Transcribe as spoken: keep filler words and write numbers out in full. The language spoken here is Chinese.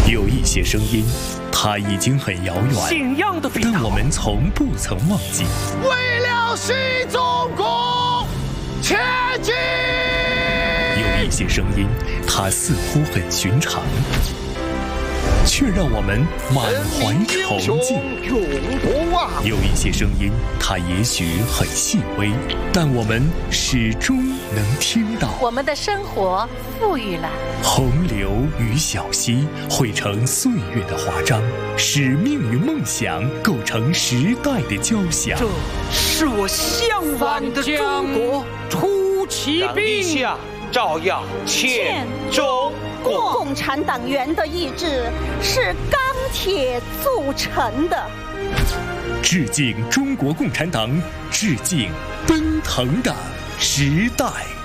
有一些声音，它已经很遥远， 信仰的味道， 但我们从不曾忘记。 为了新中国前进。 有一些声音，它似乎很寻常，却让我们满怀崇敬。 永不忘。 有一些声音，它也许很细微，但我们始终能听到。 我们的生活富裕了。 洪流与小溪汇成岁月的华章，使命与梦想构成时代的交响。 这是我向往的中国。出奇兵，照耀欠中国。 共产党员的意志是钢铁铸成的。 致敬中国共产党，致敬奔腾的时代。